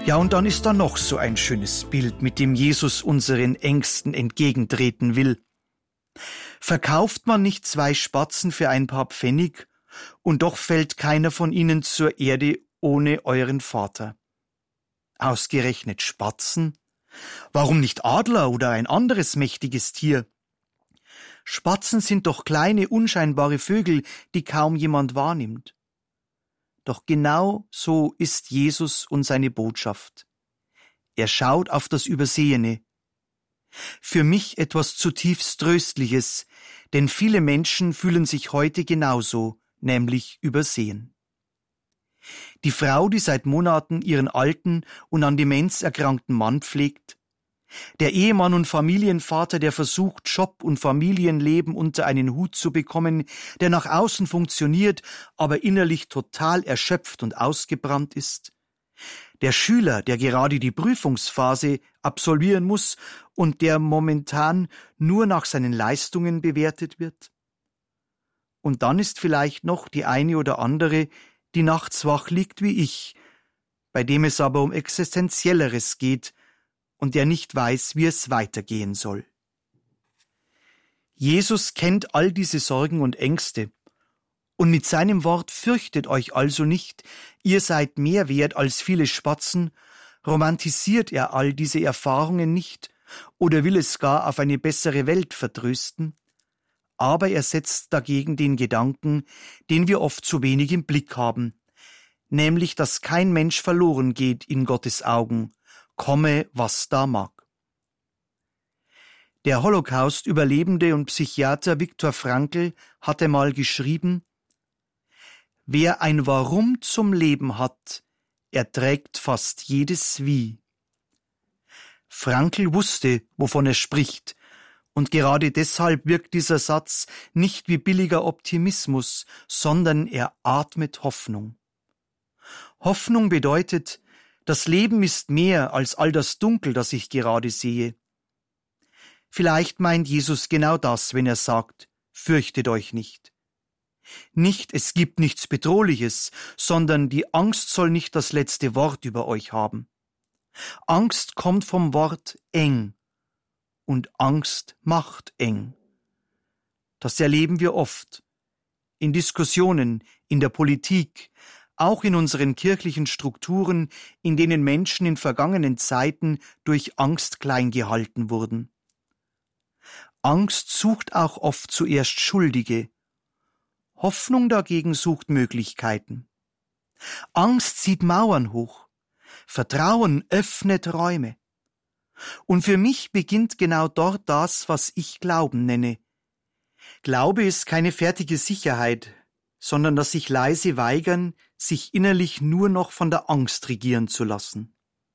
Ja, und dann ist da noch so ein schönes Bild, mit dem Jesus unseren Ängsten entgegentreten will. Verkauft man nicht 2 Spatzen für ein paar Pfennig, und doch fällt keiner von ihnen zur Erde ohne euren Vater. Ausgerechnet Spatzen? Warum nicht Adler oder ein anderes mächtiges Tier? Spatzen sind doch kleine, unscheinbare Vögel, die kaum jemand wahrnimmt. Doch genau so ist Jesus und seine Botschaft. Er schaut auf das Übersehene. Für mich etwas zutiefst Tröstliches, denn viele Menschen fühlen sich heute genauso, nämlich übersehen. Die Frau, die seit Monaten ihren alten und an Demenz erkrankten Mann pflegt, der Ehemann und Familienvater, der versucht, Job und Familienleben unter einen Hut zu bekommen, der nach außen funktioniert, aber innerlich total erschöpft und ausgebrannt ist, der Schüler, der gerade die Prüfungsphase absolvieren muss und der momentan nur nach seinen Leistungen bewertet wird. Und dann ist vielleicht noch die eine oder andere, die nachts wach liegt wie ich, bei dem es aber um Existenzielleres geht und der nicht weiß, wie es weitergehen soll. Jesus kennt all diese Sorgen und Ängste, und mit seinem Wort fürchtet euch also nicht, ihr seid mehr wert als viele Spatzen, romantisiert er all diese Erfahrungen nicht oder will es gar auf eine bessere Welt vertrösten, aber er setzt dagegen den Gedanken, den wir oft zu wenig im Blick haben, nämlich, dass kein Mensch verloren geht in Gottes Augen, komme, was da mag. Der Holocaust-Überlebende und Psychiater Viktor Frankl hatte mal geschrieben: Wer ein Warum zum Leben hat, erträgt fast jedes Wie. Frankl wusste, wovon er spricht, und gerade deshalb wirkt dieser Satz nicht wie billiger Optimismus, sondern er atmet Hoffnung. Hoffnung bedeutet, das Leben ist mehr als all das Dunkel, das ich gerade sehe. Vielleicht meint Jesus genau das, wenn er sagt, fürchtet euch nicht. Nicht, es gibt nichts Bedrohliches, sondern die Angst soll nicht das letzte Wort über euch haben. Angst kommt vom Wort eng, und Angst macht eng. Das erleben wir oft. In Diskussionen, in der Politik, auch in unseren kirchlichen Strukturen, in denen Menschen in vergangenen Zeiten durch Angst klein gehalten wurden. Angst sucht auch oft zuerst Schuldige. Hoffnung dagegen sucht Möglichkeiten. Angst zieht Mauern hoch. Vertrauen öffnet Räume. Und für mich beginnt genau dort das, was ich Glauben nenne. Glaube ist keine fertige Sicherheit, sondern das sich leise weigern, sich innerlich nur noch von der Angst regieren zu lassen.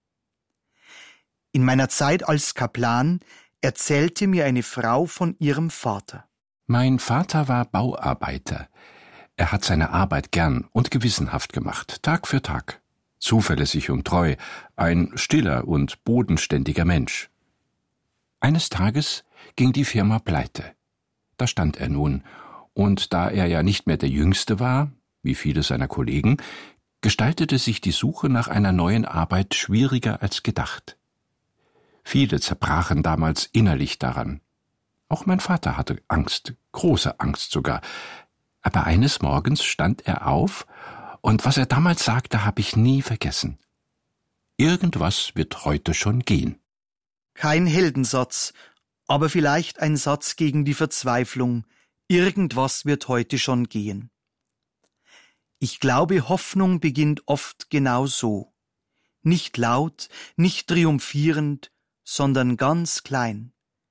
In meiner Zeit als Kaplan erzählte mir eine Frau von ihrem Vater. Mein Vater war Bauarbeiter. Er hat seine Arbeit gern und gewissenhaft gemacht, Tag für Tag. Zuverlässig und treu, ein stiller und bodenständiger Mensch. Eines Tages ging die Firma pleite. Da stand er nun, und da er ja nicht mehr der Jüngste war, wie viele seiner Kollegen, gestaltete sich die Suche nach einer neuen Arbeit schwieriger als gedacht. Viele zerbrachen damals innerlich daran. Auch mein Vater hatte Angst, große Angst sogar. Aber eines Morgens stand er auf, und was er damals sagte, habe ich nie vergessen. Irgendwas wird heute schon gehen. Kein Heldensatz, aber vielleicht ein Satz gegen die Verzweiflung. Irgendwas wird heute schon gehen. Ich glaube, Hoffnung beginnt oft genau so. Nicht laut, nicht triumphierend, sondern ganz klein.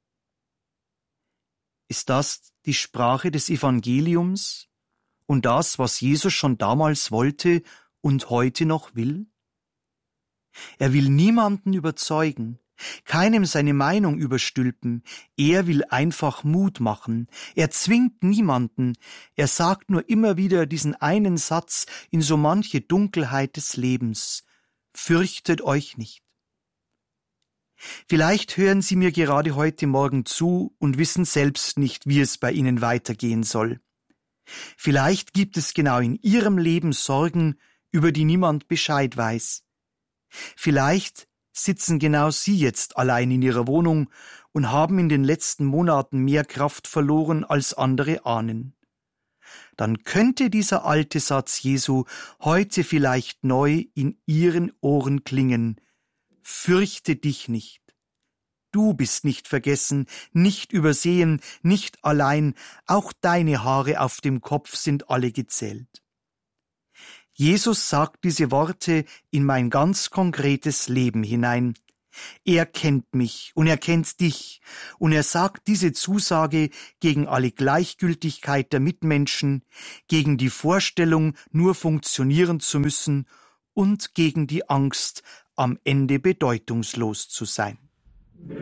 Ist das die Sprache des Evangeliums und das, was Jesus schon damals wollte und heute noch will? Er will niemanden überzeugen, keinem seine Meinung überstülpen, er will einfach Mut machen, er zwingt niemanden, er sagt nur immer wieder diesen einen Satz in so manche Dunkelheit des Lebens: Fürchtet euch nicht. Vielleicht hören Sie mir gerade heute Morgen zu und wissen selbst nicht, wie es bei Ihnen weitergehen soll. Vielleicht gibt es genau in Ihrem Leben Sorgen, über die niemand Bescheid weiß. Vielleicht sitzen genau Sie jetzt allein in Ihrer Wohnung und haben in den letzten Monaten mehr Kraft verloren, als andere ahnen. Dann könnte dieser alte Satz Jesu heute vielleicht neu in Ihren Ohren klingen: Fürchte dich nicht. Du bist nicht vergessen, nicht übersehen, nicht allein, auch deine Haare auf dem Kopf sind alle gezählt. Jesus sagt diese Worte in mein ganz konkretes Leben hinein. Er kennt mich und er kennt dich und er sagt diese Zusage gegen alle Gleichgültigkeit der Mitmenschen, gegen die Vorstellung, nur funktionieren zu müssen und gegen die Angst, am Ende bedeutungslos zu sein.